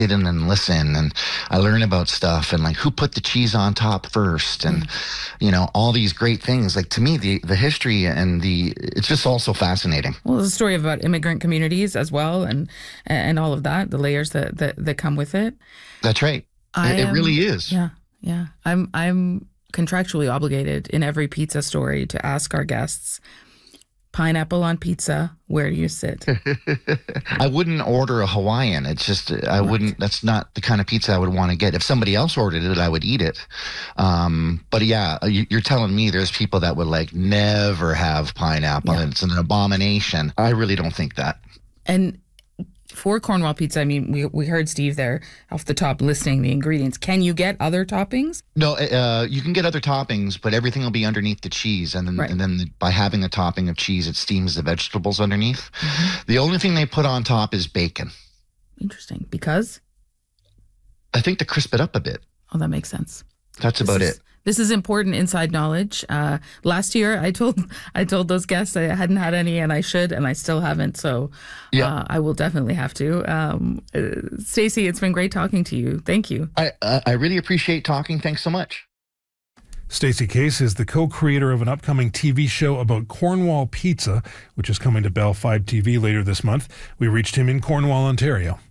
in and listen, and I learn about stuff and like who put the cheese on top first, and all these great things. Like, to me, the history and it's just all so fascinating. Well, it's a story about immigrant communities as well, and all of that, the layers that come with it. That's right. It really is. Yeah. I'm contractually obligated in every pizza story to ask our guests, pineapple on pizza, where do you sit? I wouldn't order a Hawaiian. It's just, I wouldn't, that's not the kind of pizza I would want to get. If somebody else ordered it, I would eat it. But yeah, you're telling me there's people that would like never have pineapple and it's an abomination. I really don't think that. And for Cornwall pizza, I mean, we heard Steve there off the top listing the ingredients. Can you get other toppings? No, you can get other toppings, but everything will be underneath the cheese. And then by having a topping of cheese, it steams the vegetables underneath. Mm-hmm. The only thing they put on top is bacon. Interesting. Because? I think to crisp it up a bit. Oh, that makes sense. That's about it. This is important inside knowledge. Last year, I told those guests I hadn't had any, and I should, and I still haven't. So I will definitely have to. Stacey, it's been great talking to you. Thank you. I really appreciate talking. Thanks so much. Stacey Case is the co-creator of an upcoming TV show about Cornwall pizza, which is coming to Bell 5 TV later this month. We reached him in Cornwall, Ontario.